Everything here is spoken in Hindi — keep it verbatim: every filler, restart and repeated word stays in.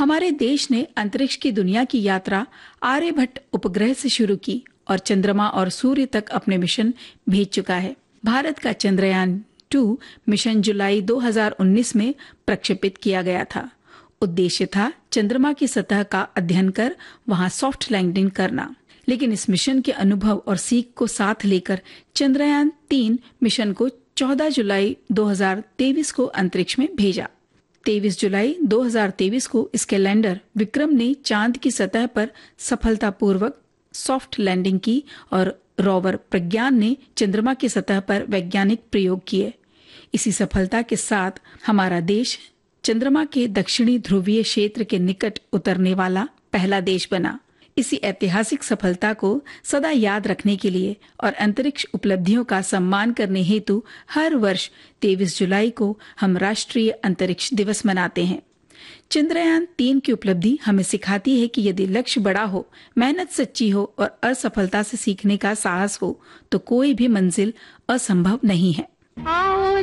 हमारे देश ने अंतरिक्ष की दुनिया की यात्रा आर्यभट्ट उपग्रह से शुरू की और चंद्रमा और सूर्य तक अपने मिशन भेज चुका है। भारत का चंद्रयान टू मिशन जुलाई दो हज़ार उन्नीस में प्रक्षेपित किया गया था। उद्देश्य था चंद्रमा की सतह का अध्ययन कर वहां सॉफ्ट लैंडिंग करना। लेकिन इस मिशन के अनुभव और सीख को साथ लेकर चंद्रयान तीन मिशन को चौदह जुलाई दो हज़ार तेईस को अंतरिक्ष में भेजा। तेईस जुलाई दो हज़ार तेईस को इसके लैंडर विक्रम ने चांद की सतह पर सफलतापूर्वक सॉफ्ट लैंडिंग की और रोवर प्रज्ञान ने चंद्रमा की सतह पर वैज्ञानिक प्रयोग किए। इसी सफलता के साथ हमारा देश चंद्रमा के दक्षिणी ध्रुवीय क्षेत्र के निकट उतरने वाला पहला देश बना। इसी ऐतिहासिक सफलता को सदा याद रखने के लिए और अंतरिक्ष उपलब्धियों का सम्मान करने हेतु हर वर्ष तेईस जुलाई को हम राष्ट्रीय अंतरिक्ष दिवस मनाते हैं। चंद्रयान तीन की उपलब्धि हमें सिखाती है कि यदि लक्ष्य बड़ा हो, मेहनत सच्ची हो और असफलता से सीखने का साहस हो तो कोई भी मंजिल असंभव नहीं है।